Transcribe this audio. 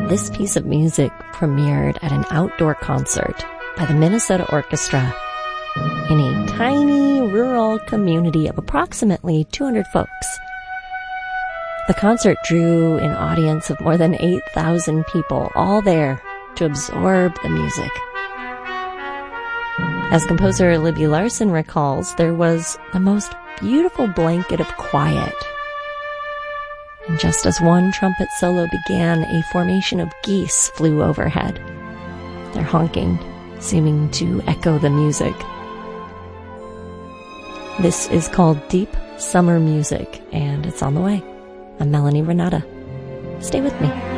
This piece of music premiered at an outdoor concert by the Minnesota Orchestra in a tiny rural community of approximately 200 folks. The concert drew an audience of more than 8,000 people, all there to absorb the music. As composer Libby Larsen recalls, there was the most beautiful blanket of quiet. And just as one trumpet solo began, a formation of geese flew overhead, their honking seeming to echo the music. This is called Deep Summer Music, and it's on the way. I'm Melanie Renata. Stay with me.